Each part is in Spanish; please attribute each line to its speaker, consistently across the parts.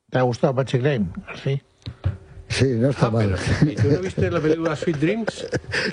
Speaker 1: ¿Te ha gustado Patsy Cline? Sí.
Speaker 2: Sí, no está mal.
Speaker 3: ¿Y tú no viste la película Sweet Dreams?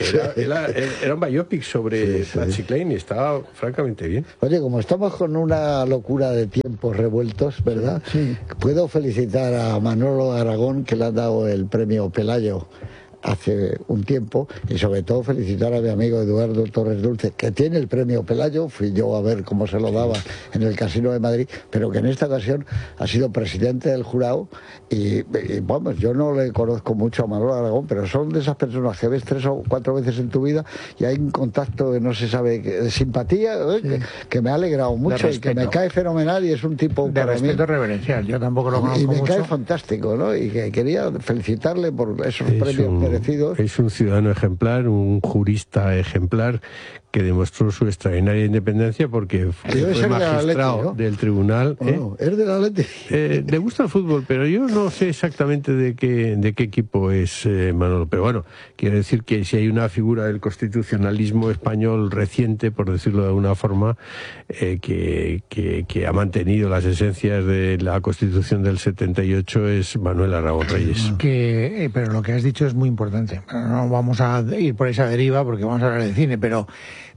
Speaker 3: Era un biopic sobre Patsy Cline y estaba francamente bien.
Speaker 2: Oye, como estamos con una locura de tiempos revueltos, ¿verdad?
Speaker 1: Sí.
Speaker 2: Puedo felicitar a Manolo Aragón, que le han dado el premio Pelayo hace un tiempo, y sobre todo felicitar a mi amigo Eduardo Torres Dulce, que tiene el premio Pelayo. Fui yo a ver cómo se lo daba en el Casino de Madrid, pero que en esta ocasión ha sido presidente del jurado y vamos, yo no le conozco mucho a Manolo Aragón, pero son de esas personas que ves 3 o 4 veces en tu vida y hay un contacto que no se sabe, de simpatía, que me ha alegrado mucho y que me cae fenomenal, y es un tipo
Speaker 1: de respeto reverencial. Yo tampoco lo conozco
Speaker 2: y me
Speaker 1: mucho.
Speaker 2: cae fantástico, ¿no? Y que quería felicitarle por esos premios merecidos.
Speaker 3: Es un ciudadano ejemplar, un jurista ejemplar, que demostró su extraordinaria independencia porque fue magistrado
Speaker 2: ¿no?
Speaker 3: del tribunal.
Speaker 2: No, es de la Atleti.
Speaker 3: Le gusta el fútbol, pero yo no sé exactamente de qué equipo es Manolo. Pero bueno, quiero decir que si hay una figura del constitucionalismo español reciente, por decirlo de alguna forma, que ha mantenido las esencias de la Constitución del 78, es Manuel Aragón Reyes.
Speaker 1: Pero lo que has dicho es muy importante. No vamos a ir por esa deriva porque vamos a hablar de cine, pero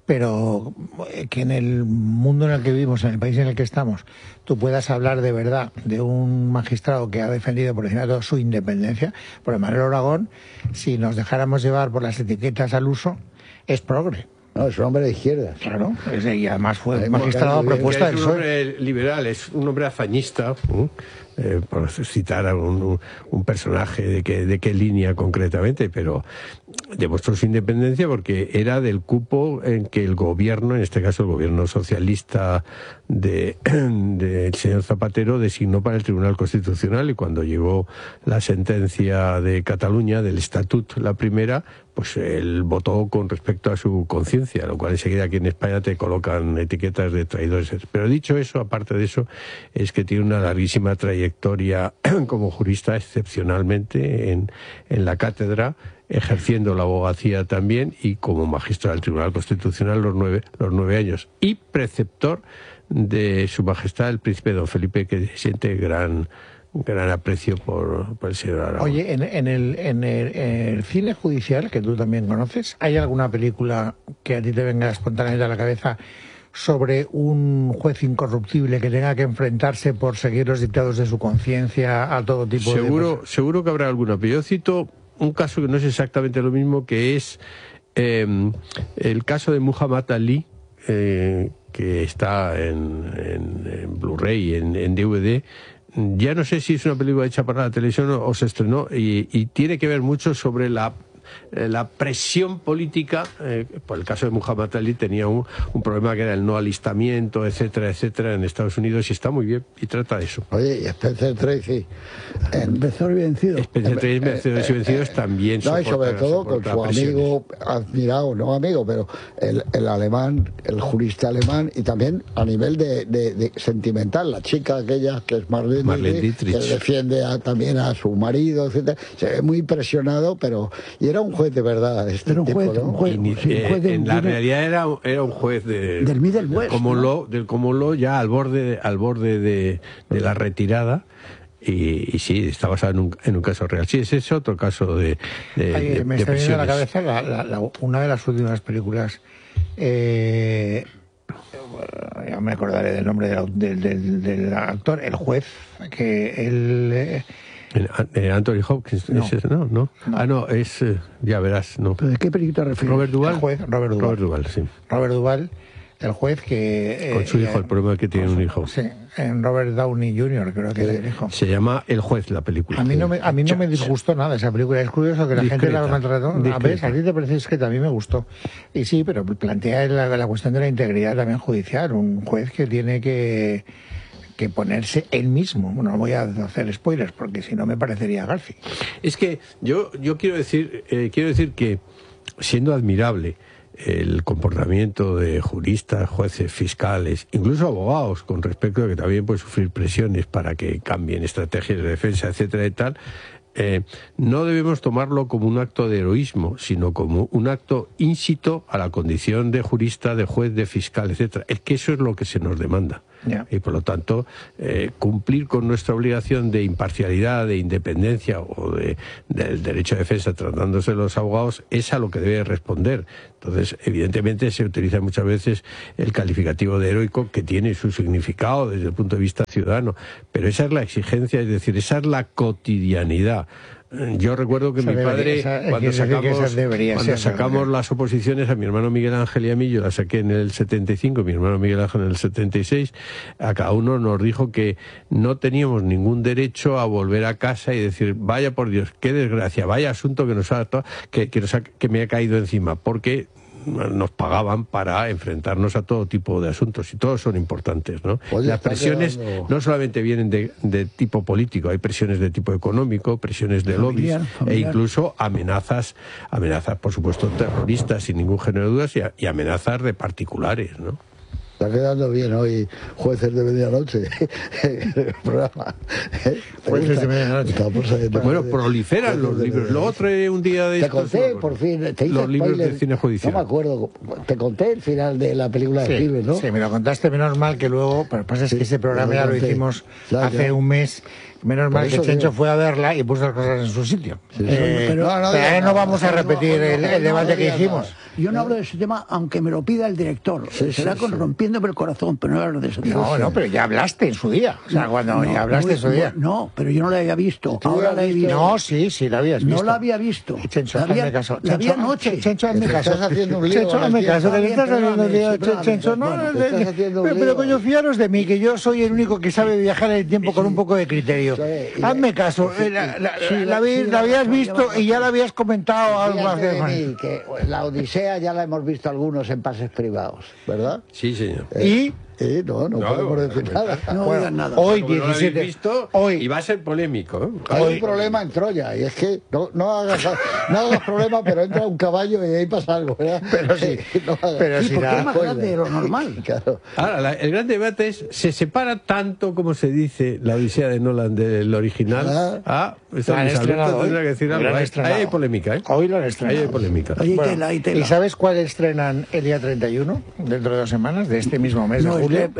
Speaker 1: que en el mundo en el que vivimos, en el país en el que estamos, tú puedas hablar de verdad de un magistrado que ha defendido por encima de todo su independencia. Por Manuel Aragón, si nos dejáramos llevar por las etiquetas al uso, es progre.
Speaker 2: No, es un hombre de izquierdas.
Speaker 1: Claro, y además fue magistrado a propuesta del PSOE.
Speaker 3: Es un hombre liberal, es un hombre hazañista, por citar a un personaje de qué línea concretamente, pero demostró su independencia porque era del cupo en que el gobierno, en este caso el gobierno socialista del señor Zapatero, designó para el Tribunal Constitucional, y cuando llegó la sentencia de Cataluña, del Estatut, la primera, pues él votó con respecto a su conciencia, lo cual enseguida aquí en España te colocan etiquetas de traidores. Pero dicho eso, aparte de eso, es que tiene una larguísima trayectoria como jurista, excepcionalmente en la cátedra, ejerciendo la abogacía también, y como magistrado del Tribunal Constitucional los nueve años, y preceptor de Su Majestad el Príncipe Don Felipe, que siente gran aprecio por el señor Aragón.
Speaker 1: Oye, en el cine judicial, que tú también conoces, ¿hay alguna película que a ti te venga espontáneamente a la cabeza sobre un juez incorruptible que tenga que enfrentarse por seguir los dictados de su conciencia a todo tipo de...
Speaker 3: Seguro que habrá alguna, pero yo cito un caso que no es exactamente lo mismo, que es el caso de Muhammad Ali, que está en Blu-ray, en DVD. Ya no sé si es una película hecha para la televisión o se estrenó, y tiene que ver mucho sobre la presión política. Por el caso de Muhammad Ali tenía un problema que era el no alistamiento, etcétera, etcétera, en Estados Unidos, y está muy bien y trata de eso.
Speaker 2: Oye, y Spencer Tracy,
Speaker 4: Vencedor y Vencido.
Speaker 3: Spencer Tracy, Vencedores y Vencidos también.
Speaker 2: No, y sobre todo con su amigo admirado, no amigo, pero el alemán, el jurista alemán, y también a nivel de sentimental, la chica aquella que es Marlene Dietrich, que defiende también a su marido, etcétera. Se ve muy presionado, pero... Y era un juez de verdad,
Speaker 4: era un
Speaker 2: tipo,
Speaker 4: juez,
Speaker 2: ¿no?
Speaker 4: un juez,
Speaker 3: en la realidad era un juez
Speaker 4: del Middle West,
Speaker 3: del Common Law, ya al borde de la retirada. Y sí, está basado en un caso real. Sí, ese es otro caso de
Speaker 1: me está viniendo a la cabeza una de las últimas películas. Ya me acordaré del nombre del actor, el juez, que él...
Speaker 3: Anthony Hopkins, no. Ah, no, es, ya verás, no.
Speaker 4: ¿Pero de qué película te refieres?
Speaker 3: Robert Duvall.
Speaker 1: El juez, Robert Duvall,
Speaker 3: sí.
Speaker 1: Robert Duvall, el juez que...
Speaker 3: Con su hijo, el problema es que tiene un hijo.
Speaker 1: Sí, en Robert Downey Jr., creo que es el hijo.
Speaker 3: Se llama El Juez, la película.
Speaker 1: A mí no me disgustó nada esa película. Es curioso que la gente la maltrató. A ver, a ti te parece que también me gustó. Y sí, pero plantea la cuestión de la integridad también judicial. Un juez que tiene que ponerse él mismo. Bueno, no voy a hacer spoilers porque si no me parecería Garfi.
Speaker 3: Es que yo quiero decir que, siendo admirable el comportamiento de juristas, jueces, fiscales, incluso abogados, con respecto a que también pueden sufrir presiones para que cambien estrategias de defensa, etcétera y tal, no debemos tomarlo como un acto de heroísmo, sino como un acto íncito a la condición de jurista, de juez, de fiscal, etcétera. Es que eso es lo que se nos demanda. Y por lo tanto, cumplir con nuestra obligación de imparcialidad, de independencia o del derecho de defensa tratándose de los abogados es a lo que debe responder. Entonces, evidentemente se utiliza muchas veces el calificativo de heroico, que tiene su significado desde el punto de vista ciudadano, pero esa es la exigencia, es decir, esa es la cotidianidad. Yo recuerdo que mi padre, cuando sacamos las oposiciones a mi hermano Miguel Ángel y a mí, yo las saqué en el 75, mi hermano Miguel Ángel en el 76, a cada uno nos dijo que no teníamos ningún derecho a volver a casa y decir, vaya por Dios, qué desgracia, vaya asunto que me ha caído encima, porque nos pagaban para enfrentarnos a todo tipo de asuntos y todos son importantes, ¿no?
Speaker 2: Oye,
Speaker 3: las presiones no solamente vienen de tipo político, hay presiones de tipo económico, presiones de lobbies e incluso amenazas por supuesto terroristas sin ningún género de dudas y amenazas de particulares, ¿no?
Speaker 2: Está quedando bien hoy Jueces de Medianoche el programa.
Speaker 1: Jueces de Medianoche.
Speaker 3: Bueno, proliferan los libros. Luego trae un día de estos.
Speaker 2: Te conté, por fin, te hice
Speaker 3: los libros
Speaker 2: spoiler.
Speaker 3: de cine judicial.
Speaker 2: No me acuerdo. Te conté el final de la película de Gibbs, ¿no?
Speaker 1: Sí, me lo contaste, menos mal que luego... Pero lo que pasa es que ese programa ya lo hicimos hace un mes. Menos mal que Chencho fue a verla y puso las cosas en su sitio. Pero no vamos a repetir el debate que hicimos.
Speaker 4: Yo no hablo de ese tema, aunque me lo pida el director. Será rompiéndome el corazón, pero no hablo de ese tema.
Speaker 1: No, pero ya hablaste en su día. O sea, cuando ya hablaste en su día.
Speaker 4: No, pero yo no la había visto. Ahora la he visto.
Speaker 1: No, sí, la habías visto.
Speaker 4: No la había visto.
Speaker 1: Chencho, hazme caso.
Speaker 4: La vi anoche.
Speaker 1: Chencho, hazme caso.
Speaker 2: Estás haciendo un lío.
Speaker 1: Chencho, hazme caso. Que le estás haciendo un lío. Chencho, no. Pero coño, fiaros de mí, que yo soy el único que sabe viajar en el tiempo con un poco de criterio. Hazme caso, la habías visto y ya la habías comentado algo más de
Speaker 2: que la Odisea ya la hemos visto algunos en pases privados, ¿verdad?
Speaker 3: Sí, señor.
Speaker 1: ¿Y?
Speaker 2: No podemos decir nada.
Speaker 4: No digas nada.
Speaker 1: Hoy,
Speaker 3: como
Speaker 1: 17.
Speaker 3: No lo visto,
Speaker 1: hoy.
Speaker 3: Y va a ser polémico, ¿eh?
Speaker 2: Hay un problema en Troya, y es que no hagas problema, pero entra un caballo y ahí pasa algo, ¿verdad?
Speaker 1: Pero sí, pero
Speaker 4: Sí,
Speaker 1: si
Speaker 4: porque es más grande de lo normal.
Speaker 2: Claro.
Speaker 3: Ahora, el gran debate es, ¿se separa tanto, como se dice, la Odisea de Nolan del original?
Speaker 1: Lo han estrenado hoy.
Speaker 3: Tendrá que decir algo. Ahí hay polémica, ¿eh?
Speaker 1: Hoy lo han estrenado.
Speaker 3: Ahí hay polémica.
Speaker 4: Ahí tela.
Speaker 1: ¿Y sabes cuál estrenan el día 31? Dentro de 2 semanas, de este mismo mes de julio.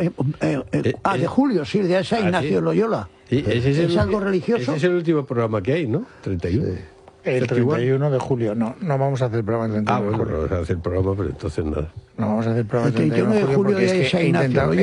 Speaker 4: De julio, sí, de esa Ignacio Loyola. Es algo religioso.
Speaker 3: Ese es el último programa que hay, ¿no? 31.
Speaker 2: Sí.
Speaker 1: El 31 de julio. No vamos a hacer el programa el 31 de julio.
Speaker 3: No vamos a hacer el programa, pero entonces nada.
Speaker 1: No vamos a hacer el programa
Speaker 4: el 31 de julio
Speaker 1: porque es que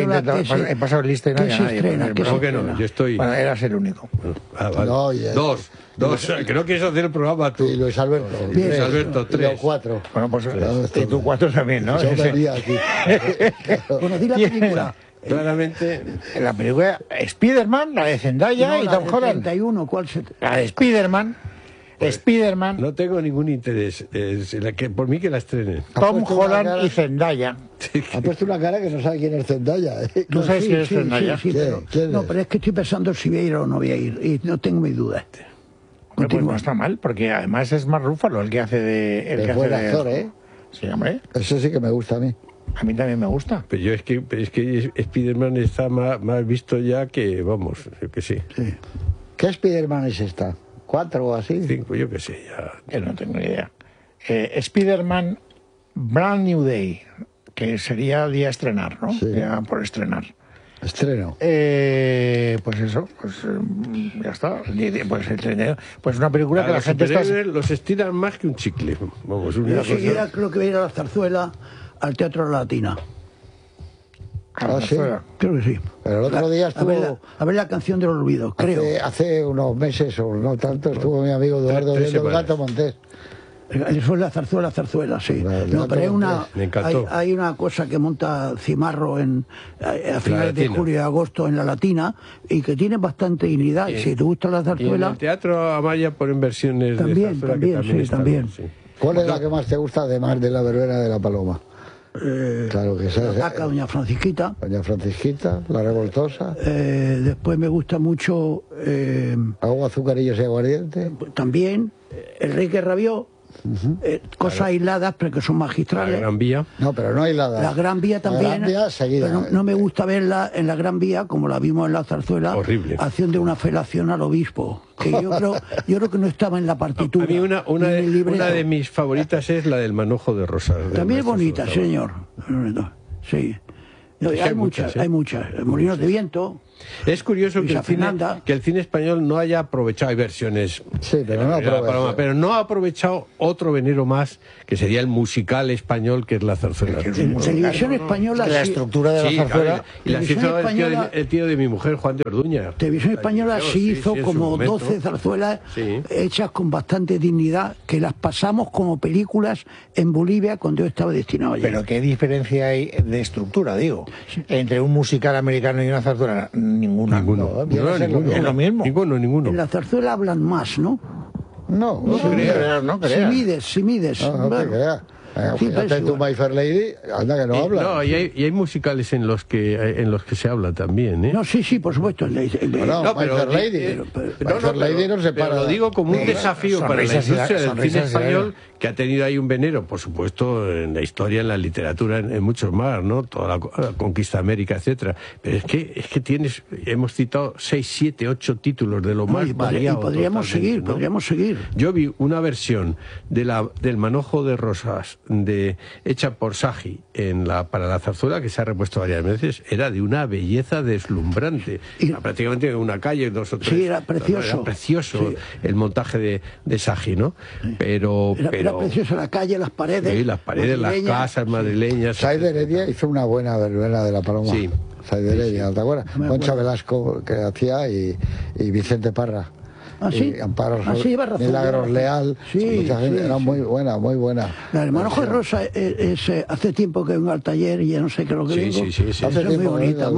Speaker 1: he pasado lista y no había nadie.
Speaker 3: ¿Cómo que no? Yo estoy...
Speaker 1: Bueno, eras el único.
Speaker 3: Vale.
Speaker 2: No,
Speaker 3: Dos. Que no quieres hacer el programa tú.
Speaker 2: Y Luis Alberto.
Speaker 3: Luis Alberto, 3.
Speaker 2: Yo 4.
Speaker 1: Bueno, pues y tú 4 también, ¿no?
Speaker 2: Yo me aquí.
Speaker 4: Bueno, di la película.
Speaker 3: Claramente.
Speaker 1: La película Spider-Man, la de Zendaya y Tom Holland.
Speaker 4: 31, ¿cuál se...?
Speaker 1: La de Spider-Man. Spider-Man.
Speaker 3: No tengo ningún interés. Por mí que la estrenen.
Speaker 1: Tom Holland y Zendaya.
Speaker 2: Ha puesto una cara que no sabe quién es Zendaya.
Speaker 1: ¿Tú sabes quién es Zendaya?
Speaker 4: Sí, pero es que estoy pensando si voy a ir o no voy a ir. Y no tengo mis dudas.
Speaker 1: Pues no está mal, porque además es Mark Ruffalo el que hace de...
Speaker 2: El buen actor, ¿eh?
Speaker 1: Sí, hombre.
Speaker 2: Eso sí que me gusta a mí.
Speaker 1: A mí también me gusta.
Speaker 3: Pero yo es que Spider-Man está más visto ya que, vamos, yo que sí.
Speaker 2: ¿Qué Spider-Man es esta? 4 o así.
Speaker 3: 5, yo que sé, ya.
Speaker 1: Yo no tengo ni idea. Spider-Man Brand New Day, que sería el día a estrenar, ¿no?
Speaker 2: Sí.
Speaker 1: Ya por estrenar.
Speaker 2: Estreno.
Speaker 1: Pues eso, ya está. Pues el 31. Pues una película que la gente está...
Speaker 3: Los estiran más que un chicle. Vamos,
Speaker 4: yo seguida creo que voy a ir a la Zarzuela, al Teatro de la Latina.
Speaker 2: ¿Sí?
Speaker 4: Creo que sí.
Speaker 2: Pero el otro día estuvo...
Speaker 4: A ver la canción del olvido, creo.
Speaker 2: Hace unos meses, o no tanto, estuvo mi amigo Eduardo viendo El Gato Montés.
Speaker 4: Eso es la zarzuela, sí. No, pero hay una cosa que monta Cimarro a finales de julio y agosto en la Latina y que tiene bastante dignidad. Y si te gusta la zarzuela...
Speaker 3: Y en el Teatro Amaya ponen versiones de zarzuela
Speaker 4: también.
Speaker 2: ¿Cuál es la que más te gusta, además de La Verbena de la Paloma? Claro que esa
Speaker 4: es Doña Francisquita.
Speaker 2: Doña Francisquita, La Revoltosa.
Speaker 4: Después me gusta mucho...
Speaker 2: Agua, Azucarillos y Aguardiente.
Speaker 4: También El Rey que Rabió. Cosas aisladas, pero que son magistrales.
Speaker 3: La Gran Vía.
Speaker 2: No, pero no aisladas.
Speaker 4: La Gran Vía también.
Speaker 2: La Gran Vía seguida.
Speaker 4: Pero no me gusta verla en la Gran Vía, como la vimos en la zarzuela.
Speaker 3: Horrible.
Speaker 4: Haciendo una felación al obispo. Que yo creo que no estaba en la partitura.
Speaker 3: A mí una de mis favoritas es la del Manojo de Rosas.
Speaker 4: También es bonita, señor. Sí. No, hay muchas. Molinos de Viento.
Speaker 3: Es curioso que el cine español no haya aprovechado, hay versiones,
Speaker 2: sí, pero
Speaker 3: no ha aprovechado otro venero más, que sería el musical español, que es la zarzuela.
Speaker 4: Televisión española...
Speaker 1: La estructura de la zarzuela...
Speaker 3: Y la hizo el tío de mi mujer, Juan de Orduña.
Speaker 4: Televisión española sí hizo como 12 zarzuelas hechas con bastante dignidad, que las pasamos como películas en Bolivia cuando yo estaba destinado allí.
Speaker 1: Pero ¿qué diferencia hay de estructura, digo, entre un musical americano y una zarzuela? Ninguna.
Speaker 3: Ninguno.
Speaker 1: Es lo mismo.
Speaker 3: Ninguno.
Speaker 4: En la zarzuela hablan más, ¿no?
Speaker 2: No
Speaker 1: creas.
Speaker 4: Si mides.
Speaker 2: No te creas. Fíjate tú, My Fair Lady, anda que no habla.
Speaker 3: No, y hay musicales en los que se habla también, ¿eh?
Speaker 4: No, sí, por supuesto.
Speaker 2: My Fair Lady no se para.
Speaker 3: Lo digo como un desafío para la industria del cine español, que ha tenido ahí un venero, por supuesto, en la historia, en la literatura, en muchos más, ¿no? Toda la conquista de América, etcétera. Pero es que hemos citado 6, 7, 8 títulos de lo más variado.
Speaker 4: Y podríamos seguir.
Speaker 3: Yo vi una versión del Manojo de Rosas hecha por Sagi para la zarzuela, que se ha repuesto varias veces. Era de una belleza deslumbrante. Era prácticamente una calle, 2 o 3.
Speaker 4: Sí, era precioso.
Speaker 3: Era precioso el montaje de Sagi, ¿no? Pero
Speaker 4: era precioso la calle, las paredes.
Speaker 3: Sí, las paredes, las casas madrileñas.
Speaker 2: Said Heredia hizo una buena verbena de La Paloma.
Speaker 3: Sí.
Speaker 2: Said Heredia, ¿te acuerdas? Concha Velasco, que hacía, y Vicente Parra. Y Amparo Milagros Leal, mucha gente, era muy buena.
Speaker 4: La del Manojo de Rosa hace tiempo que vengo al taller y ya no sé qué es lo que digo.
Speaker 3: Sí.
Speaker 4: Hace muy bonita.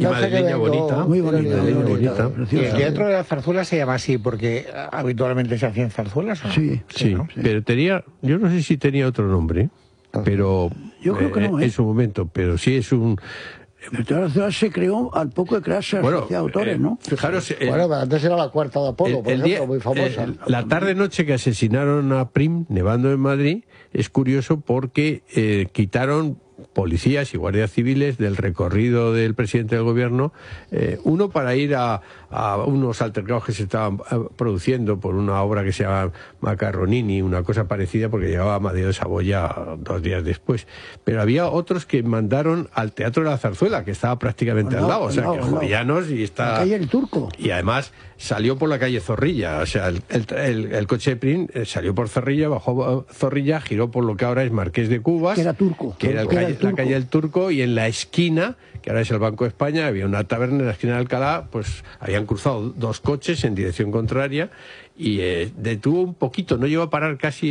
Speaker 3: Muy bonita.
Speaker 1: ¿Y el teatro de la zarzuela se llama así porque habitualmente se hacían zarzuelas? ¿O no?
Speaker 3: Sí, ¿no? Pero yo no sé si tenía otro nombre, pero
Speaker 4: yo creo que no,
Speaker 3: en su momento, pero sí es un...
Speaker 4: El teatro de la ciudad se creó al poco de crearse la sociedad de autores, ¿no?
Speaker 3: Fijaros...
Speaker 2: antes era la Cuarta de Apolo, por ejemplo, muy famosa.
Speaker 3: La tarde-noche que asesinaron a Prim, nevando en Madrid, es curioso porque quitaron policías y guardias civiles del recorrido del presidente del gobierno, uno para ir a unos altercados que se estaban produciendo por una obra que se llama Macarronini, una cosa parecida, porque llegaba Amadeo de Saboya 2 días después. Pero había otros que mandaron al Teatro de la Zarzuela, que estaba prácticamente al lado, que Jovellanos y está...
Speaker 4: La calle El Turco.
Speaker 3: Y además salió por la calle Zorrilla, o sea, el coche de Prim salió por Zorrilla, bajó Zorrilla, giró por lo que ahora es Marqués de Cubas,
Speaker 4: que era Turco,
Speaker 3: que era la calle El Turco, y en la esquina, que ahora es el Banco de España, había una taberna en la esquina de Alcalá, pues habían cruzado 2 coches en dirección contraria y detuvo un poquito, no llegó a parar casi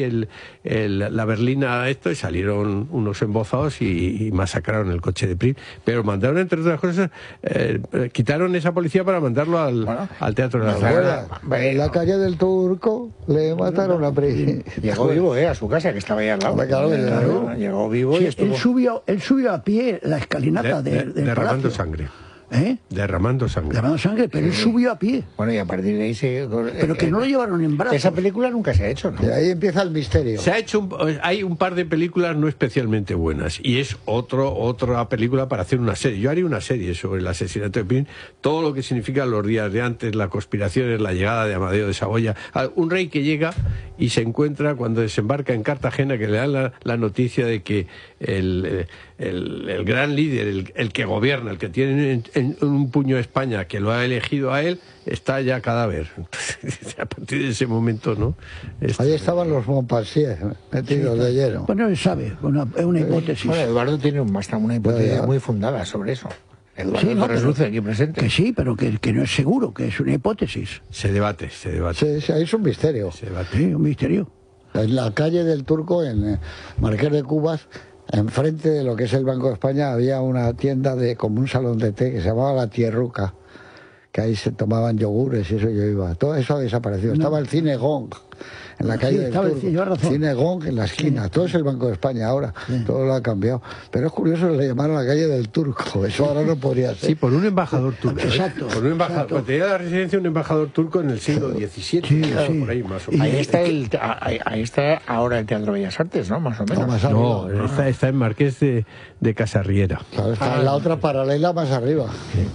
Speaker 3: la berlina y salieron unos embozados y masacraron el coche de Prim, pero mandaron, entre otras cosas, quitaron esa policía para mandarlo al Teatro de la Zarzuela.
Speaker 2: En la calle del Turco le mataron a Prim.
Speaker 1: Llegó vivo a su casa, que estaba ahí al lado. Llegó vivo y estuvo...
Speaker 4: Él subió a pie la escalinata del
Speaker 3: derramando
Speaker 4: palacio.
Speaker 3: Sangre.
Speaker 4: Derramando sangre, pero él subió a pie.
Speaker 1: Bueno, y a partir de ahí
Speaker 4: pero que no lo llevaron en brazos.
Speaker 1: Esa película nunca se ha hecho, ¿no?
Speaker 2: Y ahí empieza el misterio.
Speaker 3: Se ha hecho hay un par de películas no especialmente buenas, y es otra película para hacer una serie. Yo haría una serie sobre el asesinato de Prim, todo lo que significa los días de antes, las conspiraciones, la llegada de Amadeo de Saboya, un rey que llega y se encuentra cuando desembarca en Cartagena, que le dan la noticia de que el gran líder, el que gobierna, el que tiene en un puño España, que lo ha elegido a él, está ya cadáver. A partir de ese momento, ¿no?
Speaker 2: Ahí estaban los Montpensier metidos de lleno.
Speaker 4: Bueno, él sabe, es una hipótesis.
Speaker 1: Bueno, Eduardo tiene una hipótesis muy fundada sobre eso. Eduardo Torres Dulce, aquí presente.
Speaker 4: Que sí, pero que no es seguro, que es una hipótesis.
Speaker 3: Se debate.
Speaker 2: Sí, ahí es un misterio.
Speaker 4: Sí, un misterio.
Speaker 2: En la calle del Turco, en Marqués de Cubas, enfrente de lo que es el Banco de España, había una tienda como un salón de té que se llamaba La Tierruca, que ahí se tomaban yogures y eso yo iba. Todo eso ha desaparecido. Estaba el Cine Gong en la calle del Turco. Cine Gong en la esquina. Todo es el Banco de España ahora. Todo lo ha cambiado. Pero es curioso que le llamaron la calle del Turco. Eso ahora no podría ser.
Speaker 3: Sí, por un embajador turco.
Speaker 4: Exacto.
Speaker 3: Por un embajador. Cuando tenía la residencia un embajador turco en el siglo XVII. Por ahí más o menos.
Speaker 1: Ahí está ahora el Teatro Bellas Artes, ¿no? Más o menos.
Speaker 3: No, está en Marqués de Casarriera.
Speaker 2: Claro, está en la otra paralela más arriba.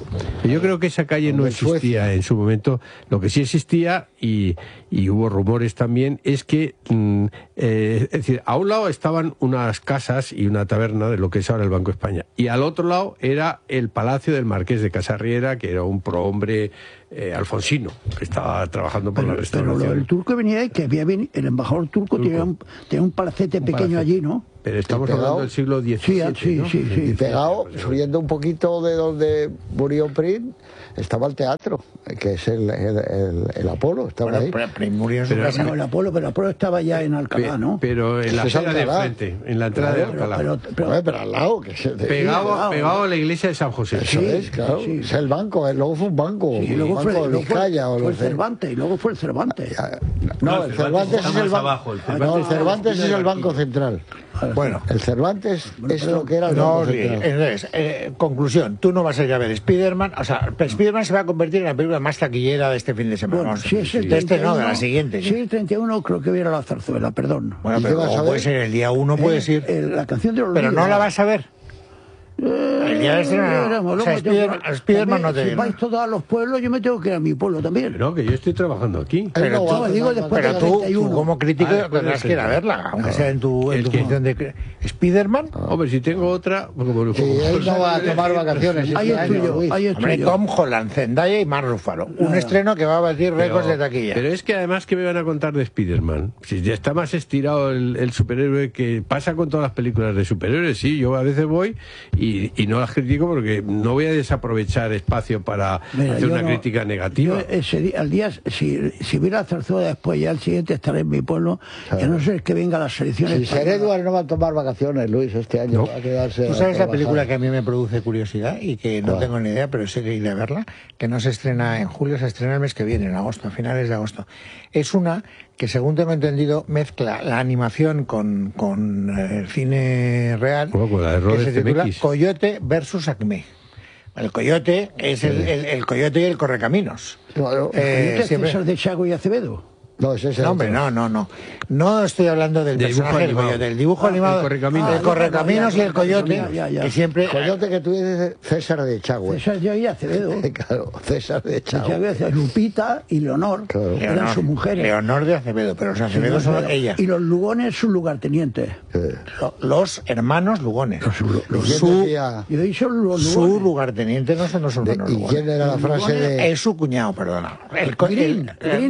Speaker 3: Yo creo que esa calle no existía en su momento. Lo que sí existía, y hubo rumores Londres también, es que, es decir, a un lado estaban unas casas y una taberna de lo que es ahora el Banco de España, y al otro lado era el palacio del Marqués de Casarriera, que era un prohombre alfonsino, que estaba trabajando por la restauración.
Speaker 4: Pero el turco venía y que había venido, el embajador turco tenía un palacete pequeño allí, ¿no?
Speaker 3: Pero estamos hablando del siglo XVII,
Speaker 4: sí.
Speaker 2: Y pegado, subiendo un poquito de donde murió Prim, estaba el teatro, que es el Apolo, estaba ahí.
Speaker 1: Prim murió en su casa.
Speaker 4: No, el Apolo estaba ya en Alcalá, ¿no?
Speaker 3: Pero en la acera de frente, en la entrada de Alcalá.
Speaker 2: Pero al lado, que
Speaker 3: pegado a la iglesia de San José.
Speaker 2: Eso es, claro. Sí. Es el banco, luego fue un banco.
Speaker 4: Sí, luego fue el Cervantes, y luego fue el Cervantes.
Speaker 2: No, el Cervantes es el banco. No, el Cervantes es el Banco Central.
Speaker 1: Bueno,
Speaker 2: el Cervantes es lo que era el Banco Central.
Speaker 1: Entonces, conclusión, tú no vas a ir a ver Spiderman, o sea, Spiderman se va a convertir en la película más taquillera de este fin de semana.
Speaker 4: Bueno, si es el
Speaker 1: 31, de la siguiente.
Speaker 4: Sí, el 31 creo que voy a ir a la Zarzuela, perdón.
Speaker 1: Bueno, pero puede ser el día 1, puedes ir.
Speaker 4: La canción de los
Speaker 1: Pero no la vas a ver. El día de estreno, o sea, Spiderman no te
Speaker 4: si vais todos a los pueblos, yo me tengo que ir a mi pueblo también.
Speaker 3: No, que yo estoy trabajando aquí.
Speaker 1: Pero tú como crítico tendrás que ir a verla, aunque sea en tu función de Spiderman.
Speaker 3: Hombre, si tengo otra...
Speaker 2: él no va a tomar vacaciones.
Speaker 4: Ahí estoy yo.
Speaker 1: Tom Holland, Zendaya y Mark Ruffalo. Un estreno que va a batir récords de taquilla.
Speaker 3: Pero es que además, ¿qué me van a contar de Spiderman? Si ya está más estirado el superhéroe, que pasa con todas las películas de superhéroes. Sí, yo a veces voy y no las critico porque no voy a desaprovechar espacio para hacer una crítica negativa.
Speaker 4: Si hubiera a Zarzuela después, ya al siguiente estaré en mi pueblo, y a no ser que venga las selecciones.
Speaker 2: Si Ser Eduard no va a tomar vacaciones, Luis, este año
Speaker 1: no.
Speaker 2: Va a quedarse.
Speaker 1: ¿Tú sabes la película que a mí me produce curiosidad y que no tengo ni idea, pero sé que iré a verla? Que no se estrena en julio, se estrena el mes que viene, en agosto, a finales de agosto. Es una que, según tengo entendido, mezcla la animación con el cine real, que se titula Coyote versus Acme. El coyote es el coyote y el correcaminos.
Speaker 4: Claro, ¿el coyote es de Chago y Acevedo?
Speaker 2: No, es ese.
Speaker 1: No, hombre, no. No estoy hablando del personaje del coyote. El dibujo animado. El correcaminos y el coyote. Que siempre.
Speaker 2: El coyote que tú dices, César de Chagüe.
Speaker 4: César y Acevedo.
Speaker 2: Claro, César de Chagüe.
Speaker 4: Lupita y Leonor eran sus mujeres.
Speaker 1: Leonor de Acevedo, pero los Acevedo son ellas.
Speaker 4: Y los Lugones, sus lugartenientes.
Speaker 1: Los hermanos Lugones.
Speaker 4: Su
Speaker 1: lugarteniente no son los hermanos Lugones.
Speaker 2: ¿Y quién era la frase de...?
Speaker 1: Es su cuñado, perdona.
Speaker 4: Green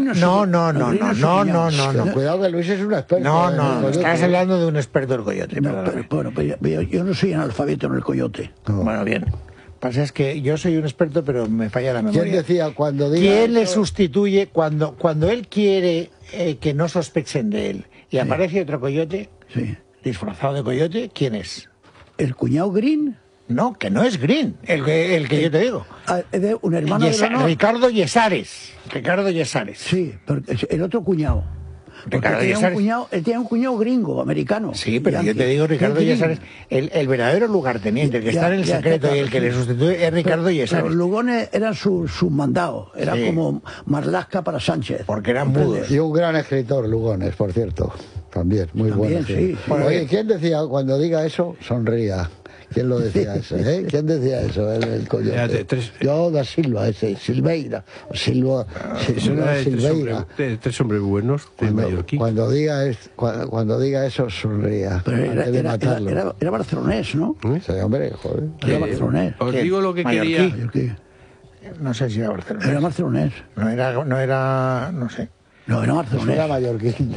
Speaker 1: No.
Speaker 2: Cuidado que Luis es un experto.
Speaker 1: No, estás hablando de un experto del coyote.
Speaker 4: Pero yo no soy analfabeto en el coyote.
Speaker 1: Bueno, bien. Pasa es que yo soy un experto, pero me falla la memoria.
Speaker 2: ¿Quién decía cuando diga
Speaker 1: ¿Quién le sustituye cuando él quiere que no sospechen de él y aparece otro coyote disfrazado de coyote? ¿Quién es?
Speaker 4: ¿El cuñado Green?
Speaker 1: No, que no es Green, el que yo te digo.
Speaker 4: De un hermano de Leonor.
Speaker 1: Ricardo Yesares.
Speaker 4: Sí, porque el otro cuñado. Porque él tenía un cuñado gringo, americano.
Speaker 1: Sí, pero yo te digo, Ricardo Yesares, el verdadero lugarteniente, el que está en el secreto y el que le sustituye es Ricardo Yesares.
Speaker 4: Los Lugones eran sus mandados, era como Marlaska para Sánchez.
Speaker 1: Porque eran mudos.
Speaker 2: Y un gran escritor, Lugones, por cierto. También, muy bueno.
Speaker 4: Sí.
Speaker 2: Oye, ¿quién decía cuando diga eso, sonría? ¿Quién lo decía eso? ¿Quién decía eso? El coyote. Yo da Silva, Silveira. Silveira.
Speaker 3: Tres hombres buenos de Mallorquín.
Speaker 2: Cuando diga eso, sonría.
Speaker 4: Pero era barcelonés, ¿no?
Speaker 2: Sí, hombre, joder.
Speaker 4: Era barcelonés.
Speaker 3: Os digo lo que quería.
Speaker 1: No sé si era barcelonés.
Speaker 4: Era barcelonés.
Speaker 1: No era, no sé.
Speaker 4: No, era barcelonés.
Speaker 2: Era mallorquín.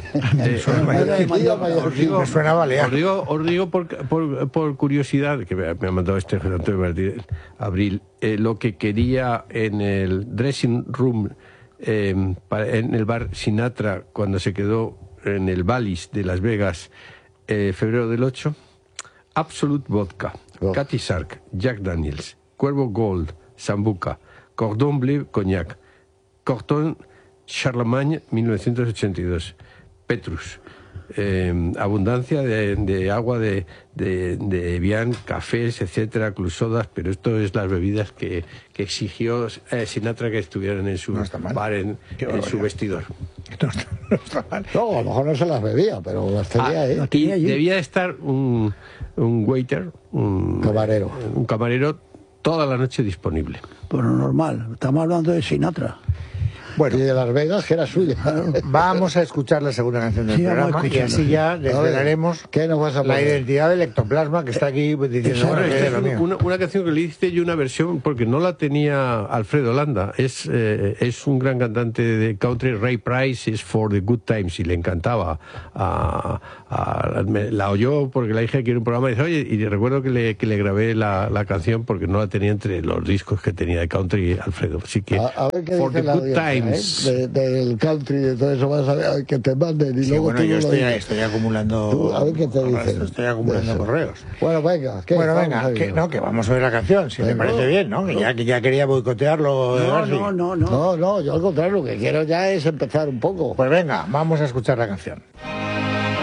Speaker 1: Me suena balear.
Speaker 3: Os digo por curiosidad, que me ha mandado Antonio Martínez Abril, lo que quería en el dressing room, en el bar Sinatra, cuando se quedó en el Bally's de Las Vegas, febrero del 8, Absolute Vodka, Cathy Sark, Jack Daniels, Cuervo Gold, Sambuca, Cordon Bleu Cognac, Corton Charlemagne 1982, Petrus, abundancia de agua de Evian, cafés, etcétera, clusodas, pero esto es las bebidas que exigió Sinatra que estuvieran en su bar, en su vestidor.
Speaker 2: No está mal. No, a lo mejor no se las bebía, pero las tenía ahí.
Speaker 3: Y debía estar un waiter, un camarero toda la noche disponible.
Speaker 4: Pero normal, estamos hablando de Sinatra.
Speaker 2: Bueno, y de Las Vegas, que era suya.
Speaker 1: Vamos a escuchar la segunda canción del programa y así ya desvelaremos la identidad del Ectoplasma, que está aquí diciendo
Speaker 3: que es una canción que le hice yo una versión porque no la tenía Alfredo Landa. Es un gran cantante de country. Ray Price is for the good times y le encantaba. La oyó porque la hija quiere un programa y dice, oye, y recuerdo que le grabé la canción porque no la tenía entre los discos que tenía de country Alfredo. Así que
Speaker 2: a ver qué for the good times del country, de todo eso vas a ver que te manden y
Speaker 1: sí,
Speaker 2: luego
Speaker 1: bueno, yo estoy acumulando.
Speaker 2: A ver qué te dicen.
Speaker 1: Estoy acumulando correos.
Speaker 2: Bueno, venga,
Speaker 1: que vamos a ver la canción, si me parece bien, ¿no? Que ya quería boicotearlo.
Speaker 2: No, yo al contrario, lo que quiero ya es empezar un poco.
Speaker 1: Pues venga, vamos a escuchar la canción.